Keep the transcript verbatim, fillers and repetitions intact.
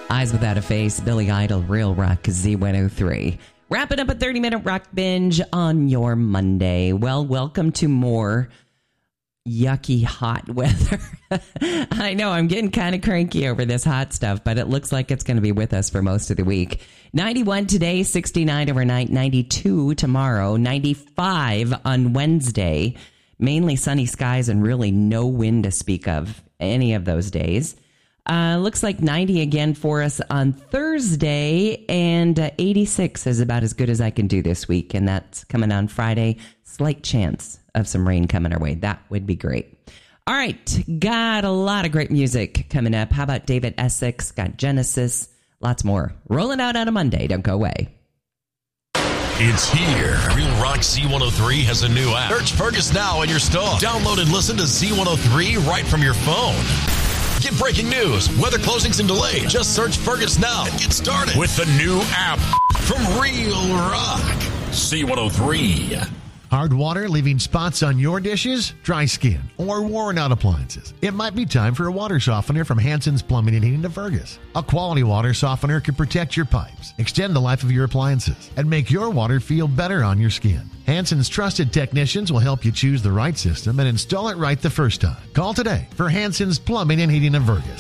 Eyes Without a Face, Billy Idol, Real Rock, Z one oh three. Wrapping up a thirty-minute rock binge on your Monday. Well, welcome to more yucky hot weather. I know I'm getting kind of cranky over this hot stuff, but it looks like it's going to be with us for most of the week. ninety-one today, sixty-nine overnight, ninety-two tomorrow, ninety-five on Wednesday. Mainly sunny skies and really no wind to speak of any of those days. Uh, looks like ninety again for us on Thursday, and uh, eighty-six is about as good as I can do this week, and that's coming on Friday. Slight chance of some rain coming our way. That would be great. All right, got a lot of great music coming up. How about David Essex? Got Genesis, lots more. Rolling out on a Monday. Don't go away. It's here. Real Rock Z one oh three has a new app. Search Fergus now in your store. Download and listen to Z one oh three right from your phone. Get breaking news, weather closings and delays. Just search Fergus now and get started with the new app from Real Rock Z one oh three. Hard water leaving spots on your dishes, dry skin, or worn out appliances. It might be time for a water softener from Hanson's Plumbing and Heating of Fergus. A quality water softener can protect your pipes, extend the life of your appliances, and make your water feel better on your skin. Hanson's trusted technicians will help you choose the right system and install it right the first time. Call today for Hanson's Plumbing and Heating of Fergus.